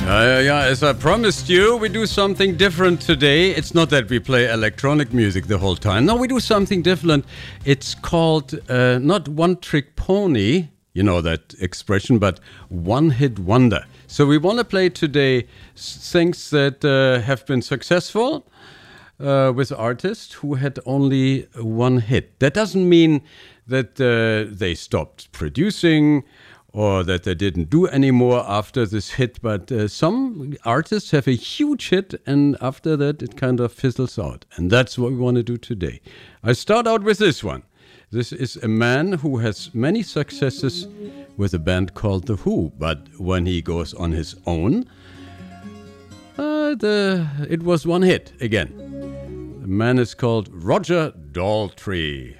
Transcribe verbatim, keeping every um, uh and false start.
Uh, yeah, as I promised you, we do something different today. It's not that we play electronic music the whole time. No, we do something different. It's called uh, not One Trick Pony, you know that expression, but One Hit Wonder. So we want to play today things that uh, have been successful uh, with artists who had only one hit. That doesn't mean that uh, they stopped producing or that they didn't do anymore after this hit, but uh, some artists have a huge hit and after that it kind of fizzles out. And that's what we want to do today. I start out with this one. This is a man who has many successes with a band called The Who, but when he goes on his own, uh, the, it was one hit again. The man is called Roger Daltrey.